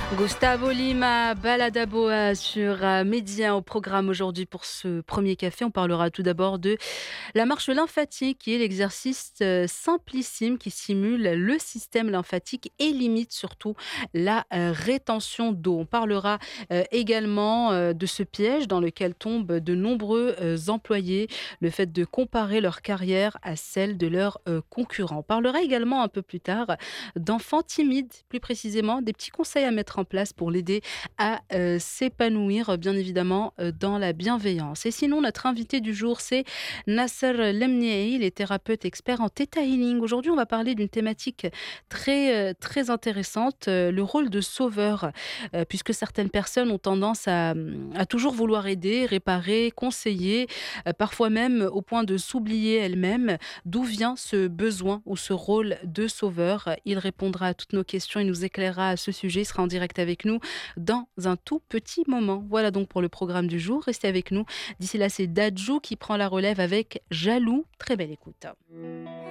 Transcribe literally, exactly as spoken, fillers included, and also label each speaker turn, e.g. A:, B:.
A: Gustavo Lima, Balada Boa sur euh, Média au programme aujourd'hui pour ce premier café. On parlera tout d'abord de la marche lymphatique, qui est l'exercice euh, simplissime qui stimule le système lymphatique et limite surtout la euh, rétention d'eau. On parlera euh, également euh, de ce piège dans lequel tombent de nombreux euh, employés, le fait de comparer leur carrière à celle de leurs euh, concurrents. On parlera également un peu plus tard d'enfants timides, plus précisément, des petits conseils à mettre en place pour l'aider à euh, s'épanouir, bien évidemment, euh, dans la bienveillance. Et sinon, notre invité du jour, c'est Nasser Lemniei, il est thérapeute expert en Theta Healing. Aujourd'hui, on va parler d'une thématique très, euh, très intéressante, euh, le rôle de sauveur, euh, puisque certaines personnes ont tendance à, à toujours vouloir aider, réparer, conseiller, euh, parfois même au point de s'oublier elles-mêmes. D'où vient ce besoin ou ce rôle de sauveur? Il répondra à toutes nos questions, il nous éclairera à ce sujet, il sera en direct avec nous dans un tout petit moment. Voilà donc pour le programme du jour, restez avec nous. D'ici là, c'est Dadju qui prend la relève avec Jaloux. Très belle écoute.